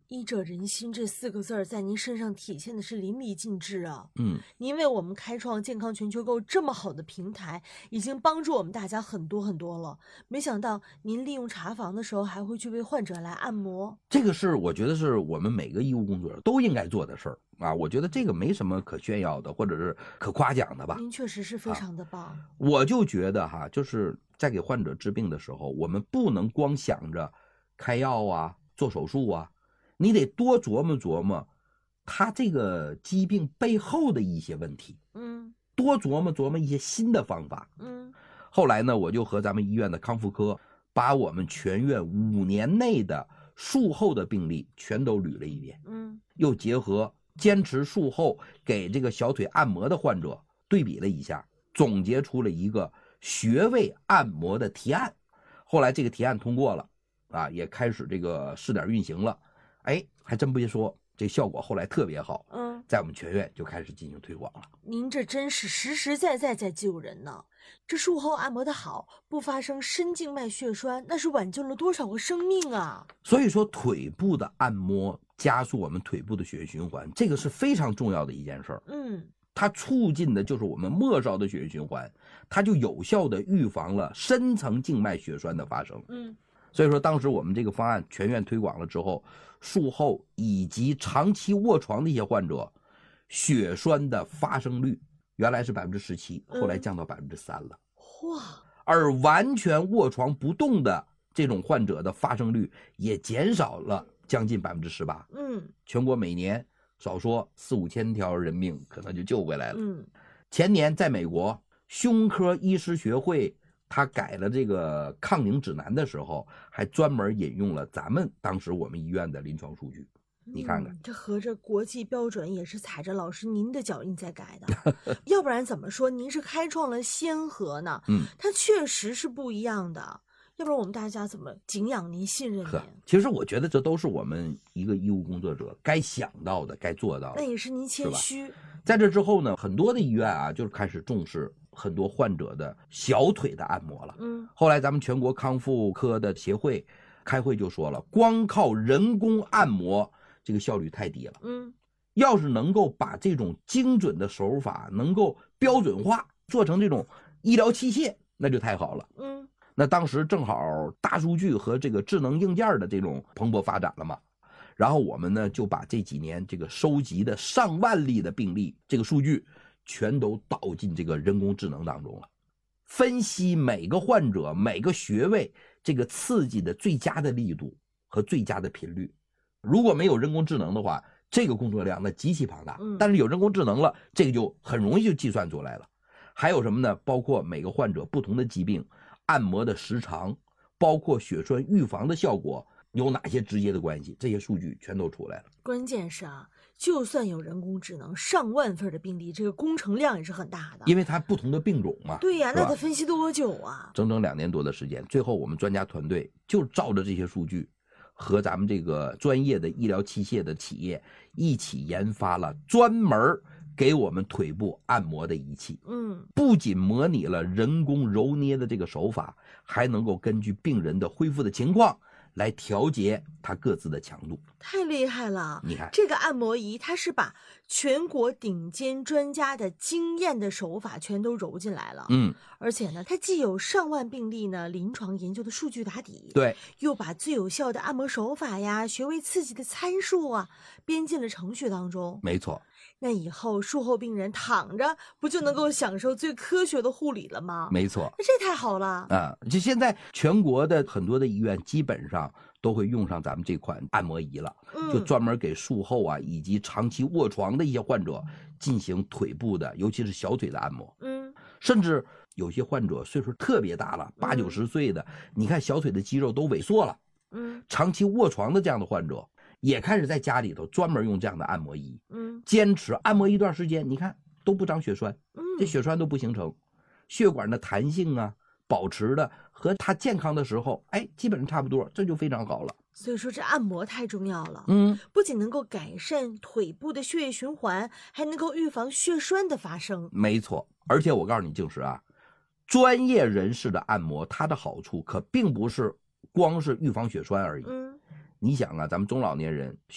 医者仁心这4个字儿在您身上体现的是淋漓尽致啊！ 您为我们开创健康全球购这么好的平台，已经帮助我们大家很多很多了。没想到您利用查房的时候还会去为患者来按摩， 这个是我觉得是我们每个医务工作者都应该做的事儿啊！我觉得这个没什么可炫耀的，或者是可夸奖的吧。 您确实是非常的棒。 我就觉得就是在给患者治病的时候，我们不能光想着开药啊、做手术啊，你得多琢磨琢磨他这个疾病背后的一些问题，多琢磨琢磨一些新的方法。后来呢，我就和咱们医院的康复科把我们全院5年内的术后的病例全都捋了一遍，又结合坚持术后给这个小腿按摩的患者对比了一下，总结出了一个穴位按摩的提案。后来这个提案通过了啊，也开始这个试点运行了。还真不说，这效果后来特别好。在我们全院就开始进行推广了。 您这真是实实在在在救人呢！这术后按摩的好，不发生深静脉血栓，那是挽救了多少个生命啊！ 所以说，腿部的按摩加速我们腿部的血液循环，这个是非常重要的一件事儿。它促进的就是我们末梢的血液循环，它就有效的预防了深层静脉血栓的发生。所以说当时我们这个方案全院推广了之后，术后以及长期卧床的一些患者，血栓的发生率原来是17%，后来降到3%了。 哇！ 而完全卧床不动的这种患者的发生率也减少了将近18%。全国每年少说4-5千条人命可能就救回来了。前年在美国胸科医师学会他改了这个抗凝指南的时候，还专门引用了咱们当时我们医院的临床数据。你看看， 这合着国际标准也是踩着老师您的脚印在改的，要不然怎么说您是开创了先河呢？它确实是不一样的，要不然我们大家怎么敬仰您、信任您？ 其实我觉得这都是我们一个医务工作者该想到的、该做到的。 那也是您谦虚。 在这之后呢，很多的医院啊，就是开始重视很多患者的小腿的按摩了。后来咱们全国康复科的协会开会就说了，光靠人工按摩这个效率太低了。要是能够把这种精准的手法能够标准化，做成这种医疗器械，那就太好了。那当时正好大数据和这个智能硬件的这种蓬勃发展了嘛，然后我们呢就把这几年这个收集的上万例的病例这个数据全都导进这个人工智能当中了，分析每个患者每个穴位这个刺激的最佳的力度和最佳的频率。如果没有人工智能的话，这个工作量那极其庞大。但是有人工智能了，这个就很容易就计算出来了。还有什么呢？包括每个患者不同的疾病按摩的时长，包括血栓预防的效果有哪些直接的关系，这些数据全都出来了。 关键是就算有人工智能，上万份的病例，这个工程量也是很大的， 因为它不同的病种嘛。 对呀，那得分析多久啊？ 整整2年多的时间，最后我们专家团队就照着这些数据和咱们这个专业的医疗器械的企业一起研发了专门给我们腿部按摩的仪器。不仅模拟了人工揉捏的这个手法，还能够根据病人的恢复的情况来调节它各自的强度。 太厉害了！ 你看这个按摩仪，它是把全国顶尖专家的经验的手法全都揉进来了。而且呢，它既有上万病例呢临床研究的数据打底， 对， 又把最有效的按摩手法呀、穴位刺激的参数编进了程序当中。 没错。 那以后术后病人躺着不就能够享受最科学的护理了吗？ 没错。 那这太好了就现在全国的很多的医院基本上都会用上咱们这款按摩仪了。就专门给术后以及长期卧床的一些患者进行腿部的，尤其是小腿的按摩。甚至有些患者岁数特别大了，80-90岁的，你看小腿的肌肉都萎缩了。长期卧床的这样的患者也开始在家里头专门用这样的按摩仪。坚持按摩一段时间，你看都不长血栓。这血栓都不形成，血管的弹性保持的和他健康的时候基本上差不多，这就非常好了。 所以说这按摩太重要了。不仅能够改善腿部的血液循环，还能够预防血栓的发生。 没错。而且我告诉你静时专业人士的按摩它的好处可并不是光是预防血栓而已。你想咱们中老年人